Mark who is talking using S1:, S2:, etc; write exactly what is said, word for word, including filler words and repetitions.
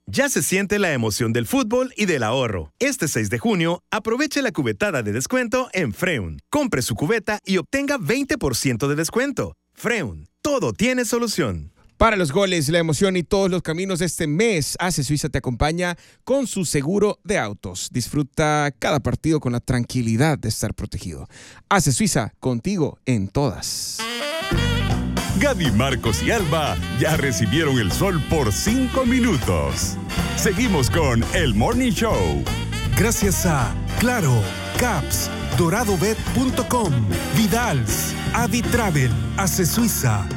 S1: Ya se siente la emoción del fútbol y del ahorro. Este seis de junio, aproveche la cubetada de descuento en Freun. Compre su cubeta y obtenga veinte por ciento de descuento. Freun, todo tiene solución.
S2: Para los goles, la emoción y todos los caminos de este mes, A C E Suiza te acompaña con su seguro de autos. Disfruta cada partido con la tranquilidad de estar protegido. A C E Suiza, contigo en todas.
S3: Gaby, Marcos y Alba ya recibieron el sol por cinco minutos. Seguimos con el Morning Show.
S4: Gracias a Claro, Caps, doradobet punto com, Vidals, Avi Travel, A C E Suiza,